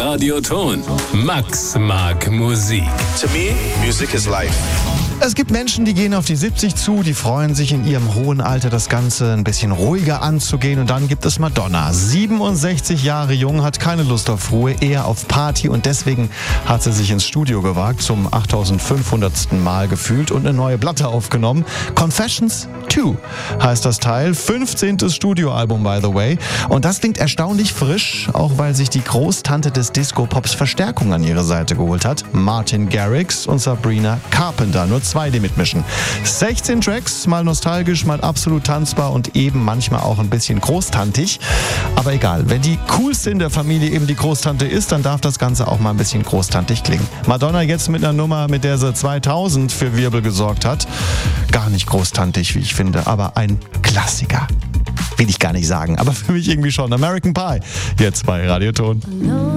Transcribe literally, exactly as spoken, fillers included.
Radioton. Max mag Musik. To me, music is life. Es gibt Menschen, die gehen auf die siebzig zu, die freuen sich in ihrem hohen Alter das Ganze ein bisschen ruhiger anzugehen. Und dann gibt es Madonna. siebenundsechzig Jahre jung, hat keine Lust auf Ruhe, eher auf Party. Und deswegen hat sie sich ins Studio gewagt, zum achttausendfünfhundertsten Mal gefühlt und eine neue Platte aufgenommen. Confessions zwei heißt das Teil. fünfzehntes Studioalbum, by the way. Und das klingt erstaunlich frisch, auch weil sich die Großtante des Disco-Pops Verstärkung an ihre Seite geholt hat. Martin Garrix und Sabrina Carpenter. Nur zwei, die mitmischen. sechzehn Tracks, mal nostalgisch, mal absolut tanzbar und eben manchmal auch ein bisschen großtantig. Aber egal, wenn die coolste in der Familie eben die Großtante ist, dann darf das Ganze auch mal ein bisschen großtantig klingen. Madonna jetzt mit einer Nummer, mit der sie zweitausend für Wirbel gesorgt hat. Gar nicht großtantig, wie ich finde, aber ein Klassiker. Will ich gar nicht sagen, aber für mich irgendwie schon. American Pie, jetzt bei Radioton.